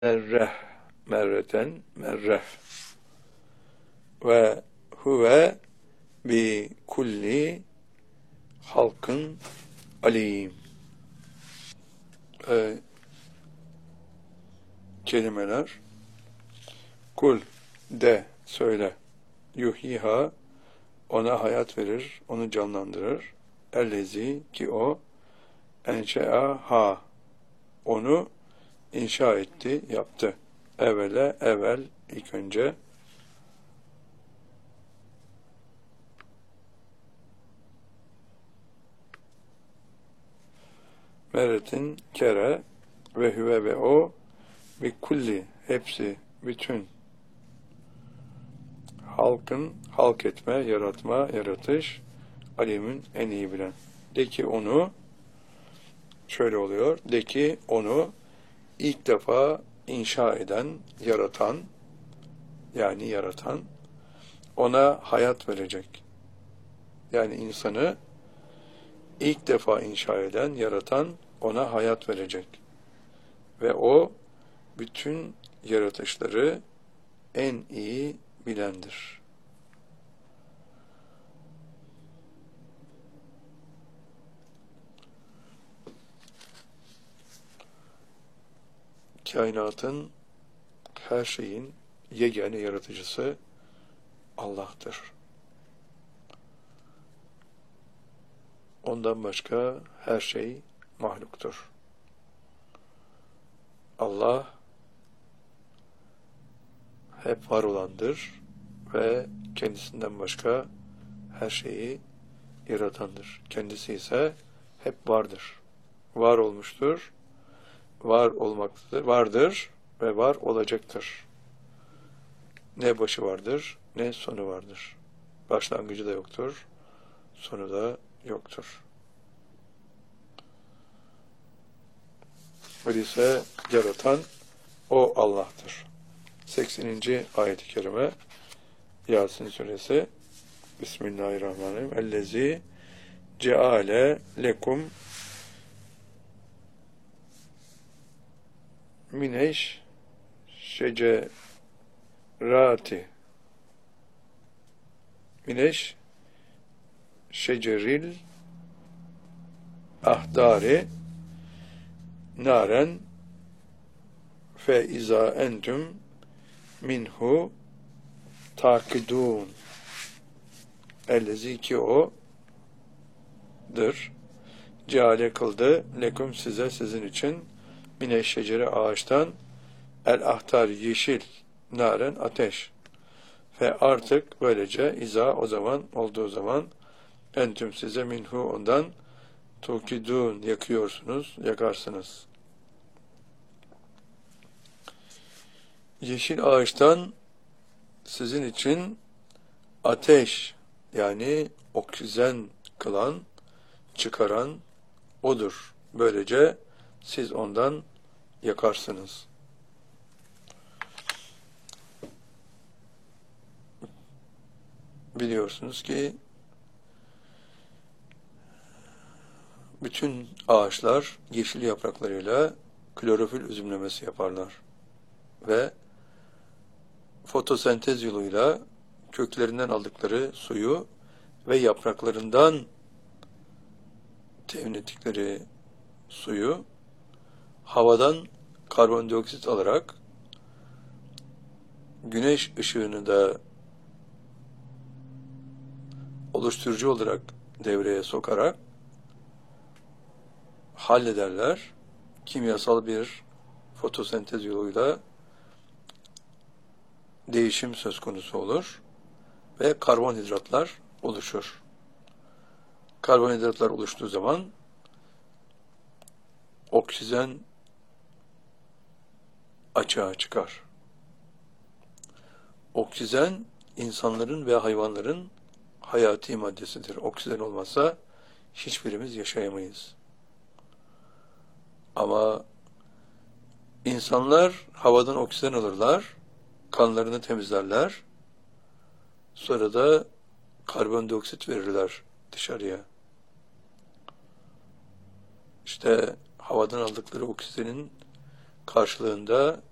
merreh, merreten, merreh. Ve huve bi kulli halkın alim. Kelimeler. Kul, de, söyle. Yuhiha, ona hayat verir, onu canlandırır. Ellezi, ki o, enşe'aha, onu inşa etti, yaptı. Evvele, evvel, ilk önce. Meretin, kere, ve hüve ve o, bir kulli, hepsi, bütün. Halkın, halk etme, yaratma, yaratış, alimin en iyi bilen. De ki onu, şöyle oluyor, de ki onu ilk defa inşa eden, yaratan, yani yaratan, ona hayat verecek. Yani insanı ilk defa inşa eden, yaratan, ona hayat verecek. Ve o, bütün yaratışları en iyi bilendir. Kainatın, her şeyin yegane yaratıcısı Allah'tır. Ondan başka her şey mahluktur. Allah hep var olandır ve kendisinden başka her şeyi yaratandır. Kendisi ise hep vardır. Var olmuştur, var olmaktadır, vardır ve var olacaktır. Ne başı vardır, ne sonu vardır. Başlangıcı da yoktur, sonu da yoktur. Öyleyse yaratan o Allah'tır. 80. ayet-i kerime Yasin suresi. Bismillahirrahmanirrahim. Ellezî ceale lekum mineş şecerati mineş şeceril ahdari naren fe izâ entüm minhu takidûn. Ellezî ki o'dur. Ceale kıldı lekum size, sizin için mineşşecere ağaçtan el ahtar yeşil, naren ateş. Ve artık böylece iza o zaman, olduğu zaman entüm size minhu ondan tukidun yakıyorsunuz, yakarsınız. Yeşil ağaçtan sizin için ateş, yani oksijen kılan, çıkaran odur. Böylece siz ondan yakarsınız. Biliyorsunuz ki bütün ağaçlar yeşil yapraklarıyla klorofil üzümlemesi yaparlar. Ve fotosentez yoluyla köklerinden aldıkları suyu ve yapraklarından temin ettikleri suyu havadan karbondioksit alarak güneş ışığını da oluşturucu olarak devreye sokarak hallederler. Kimyasal bir fotosentez yoluyla değişim söz konusu olur ve karbonhidratlar oluşur. Karbonhidratlar oluştuğu zaman oksijen açığa çıkar. Oksijen insanların ve hayvanların hayati maddesidir. Oksijen olmazsa hiçbirimiz yaşayamayız. Ama insanlar havadan oksijen alırlar, kanlarını temizlerler, sonra da karbondioksit verirler dışarıya. İşte havadan aldıkları oksijenin karşılığında